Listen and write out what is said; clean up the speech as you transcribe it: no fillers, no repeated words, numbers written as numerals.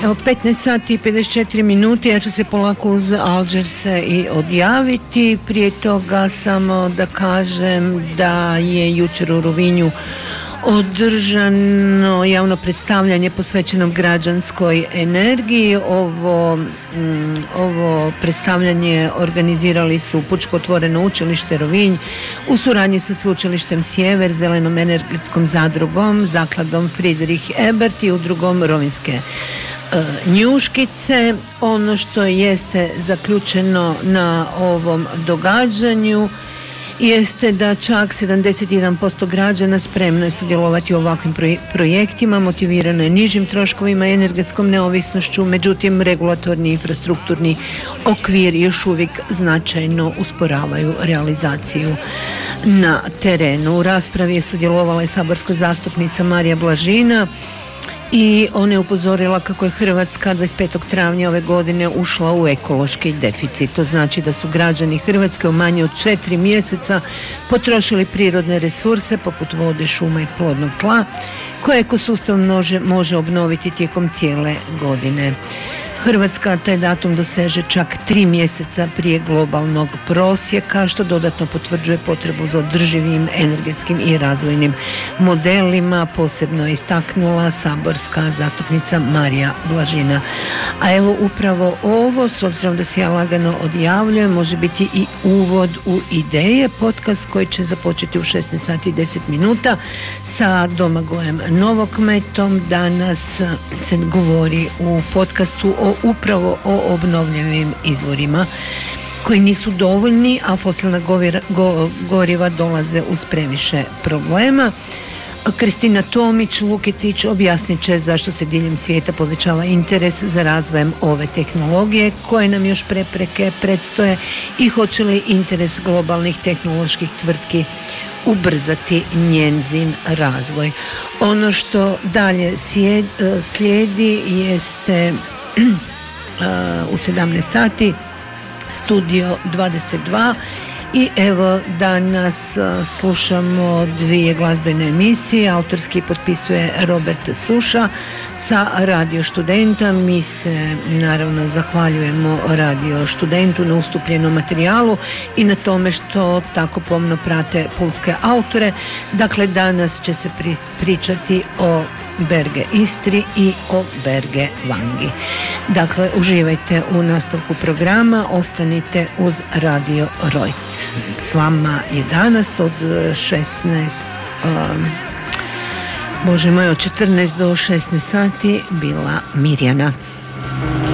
Evo 15 sati i 54 minute, ja ću se polako uz Algerse i odjaviti. Prije toga samo da kažem da je jučer u Rovinju održano javno predstavljanje posvećeno građanskoj energiji. Ovo predstavljanje organizirali su Pučko otvoreno učilište Rovinj u suradnji sa Sveučilištem Sjever, Zelenom energetskom zadrugom, zakladom Friedrich Ebert i udrugom Rovinjske Njuškice. Ono što jeste zaključeno na ovom događanju jeste da čak 71% građana spremno je sudjelovati u ovakvim projektima, motivirano je nižim troškovima i energetskom neovisnošću, međutim regulatorni i infrastrukturni okvir još uvijek značajno usporavaju realizaciju na terenu. U raspravi je sudjelovala i saborska zastupnica Marija Blažina i ona je upozorila kako je Hrvatska 25. travnja ove godine ušla u ekološki deficit. To znači da su građani Hrvatske u manje od 4 mjeseca potrošili prirodne resurse poput vode, šuma i plodnog tla koje ekosustav može obnoviti tijekom cijele godine. Hrvatska taj datum doseže čak 3 mjeseca prije globalnog prosjeka, što dodatno potvrđuje potrebu za održivim energetskim i razvojnim modelima, posebno je istaknula saborska zastupnica Marija Blažina. A evo upravo ovo, s obzirom da se ja lagano odjavljujem, može biti i uvod u ideje, podcast koji će započeti u 16 sati i 10 minuta sa Domagojem Novokmetom. Danas se govori u podcastu upravo o obnovljivim izvorima koji nisu dovoljni, a fosilna goriva dolaze uz previše problema. Kristina Tomić-Luketić objasnit će zašto se diljem svijeta povećava interes za razvojem ove tehnologije, koje nam još prepreke predstoje i hoće li interes globalnih tehnoloških tvrtki ubrzati njezin razvoj. Ono što dalje slijedi jeste u 17 sati Studio 22 i evo danas slušamo 2 glazbene emisije. Autorski potpisuje Robert Suša sa Radio Studenta. Mi se naravno zahvaljujemo Radio Studentu na ustupljenom materijalu i na tome što tako pomno prate pulske autore. Dakle, danas će se pričati o Berge Istri i o Berge Vangi. Dakle, uživajte u nastavku programa, ostanite uz Radio Rojc. S vama je danas od 14 do 16 sati bila Mirjana.